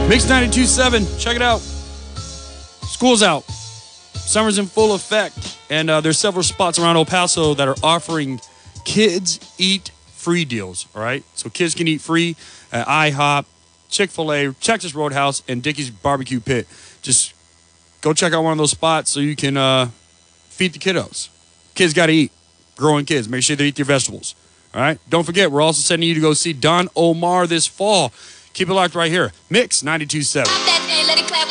Mix 92.7, check it out. School's out. Summer's in full effect. And there's several spots around El Paso that are offering kids eat free deals, all right? So kids can eat free at IHOP, Chick-fil-A, Texas Roadhouse, and Dickey's Barbecue Pit. Just go check out one of those spots so you can feed the kiddos. Kids got to eat. Growing kids. Make sure they eat their vegetables, all right? Don't forget, we're also sending you to go see Don Omar this fall. Keep it locked right here. Mix 92.7.